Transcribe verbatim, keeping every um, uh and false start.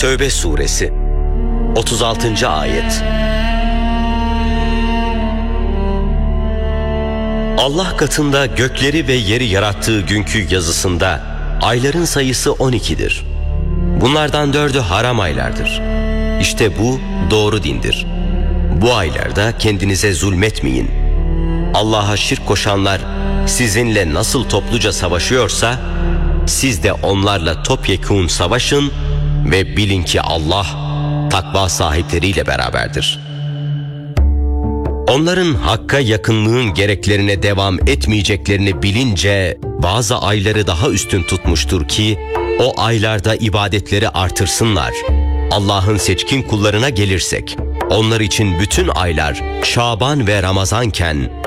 Tevbe suresi otuz altıncı ayet. Allah katında gökleri ve yeri yarattığı günkü yazısında ayların sayısı on ikidir. Bunlardan dördü haram aylardır. İşte bu doğru dindir. Bu aylarda kendinize zulmetmeyin. Allah'a şirk koşanlar sizinle nasıl topluca savaşıyorsa siz de onlarla topyekun savaşın ve bilin ki Allah takva sahipleriyle beraberdir. Onların hakka yakınlığın gereklerine devam etmeyeceklerini bilince bazı ayları daha üstün tutmuştur ki o aylarda ibadetleri artırsınlar. Allah'ın seçkin kullarına gelirsek, onlar için bütün aylar Şaban ve Ramazanken